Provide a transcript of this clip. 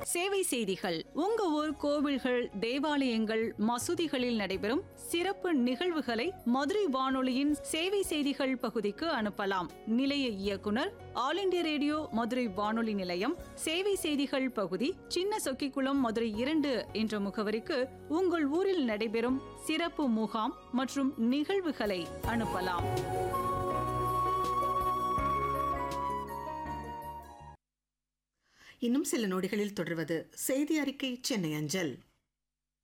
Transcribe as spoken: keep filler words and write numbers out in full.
சேவை செய்திகள். உங்க ஊர் கோவில்கள், தேவாலயங்கள், மசூதிகளில் நடைபெறும் சிறப்பு நிகழ்வுகளை மதுரை வானொலியின் சேவை செய்திகள் பகுதிக்கு அனுப்பலாம். நிலைய இயக்குனர், ஆல் இண்டியா ரேடியோ மதுரை வானொலி நிலையம், சேவை செய்திகள் பகுதி, சின்ன சொக்கிக்குளம், மதுரை இரண்டு என்ற முகவரிக்கு உங்கள் ஊரில் நடைபெறும் சிறப்பு முகாம் மற்றும் நிகழ்வுகளை அனுப்பலாம். இன்னும் சில நொடிகளில் தொடர்வது செய்தி அறிக்கை சென்னை அஞ்சல்.